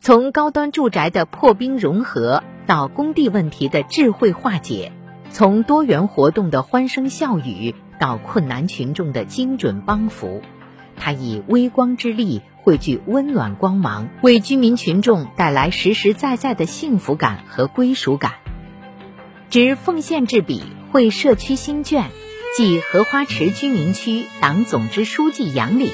从高端住宅的破冰融合到工地问题的智慧化解，从多元活动的欢声笑语到困难群众的精准帮扶，它以微光之力汇聚温暖光芒，为居民群众带来实实在在的幸福感和归属感。执奉献之笔，绘社区新卷，即荷花池居民区党总支书记杨岭。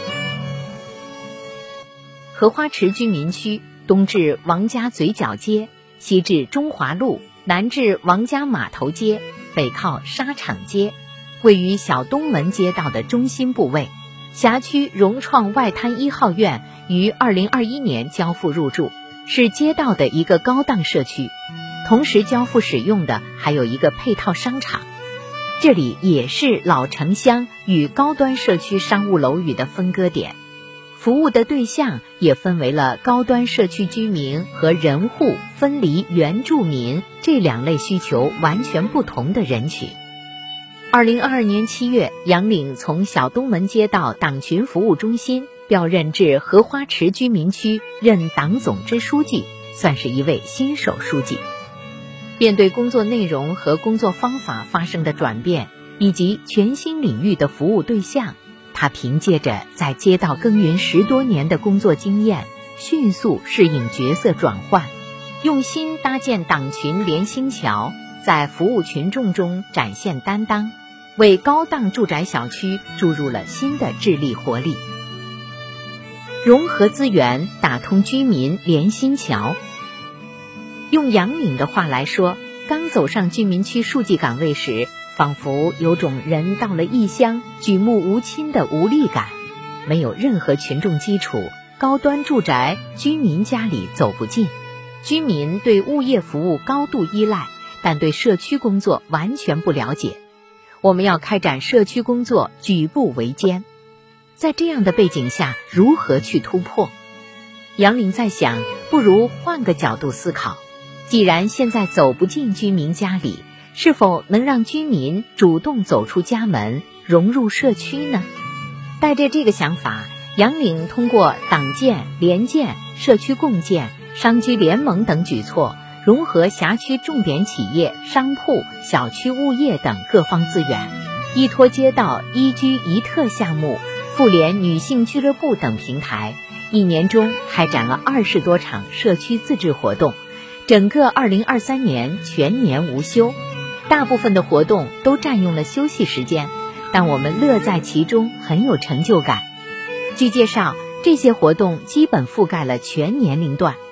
荷花池居民区东至王家嘴角街，西至中华路，南至王家码头街，北靠沙场街，位于小东门街道的中心部位。辖区融创外滩1号院于2021年交付入住，是街道的一个高档社区，同时交付使用的还有一个配套商场。这里也是老城乡与高端社区商务楼宇的分割点，服务的对象也分为了高端社区居民和人户分离原住民这两类需求完全不同的人群。2022年7月，杨岭从小东门街道党群服务中心调任至荷花池居民区任党总支书记，算是一位新手书记。面对工作内容和工作方法发生的转变，以及全新领域的服务对象，他凭借着在街道耕耘10多年的工作经验，迅速适应角色转换，用心搭建党群联心桥，在服务群众中展现担当，为高档住宅小区注入了新的智力活力。融合资源，打通居民联心桥。用杨岭的话来说，刚走上居民区书记岗位时，仿佛有种人到了异乡举目无亲的无力感，没有任何群众基础，高端住宅居民家里走不进，居民对物业服务高度依赖，但对社区工作完全不了解。我们要开展社区工作，举步维艰。在这样的背景下，如何去突破？杨岭在想，不如换个角度思考。既然现在走不进居民家里，是否能让居民主动走出家门，融入社区呢？带着这个想法，杨岭通过党建、联建、社区共建、商居联盟等举措，融合辖区重点企业、商铺、小区物业等各方资源，依托街道一居一特项目、妇联女性俱乐部等平台，1年中开展了20多场社区自治活动，整个2023年全年无休。大部分的活动都占用了休息时间，但我们乐在其中，很有成就感。据介绍，这些活动基本覆盖了全年龄段，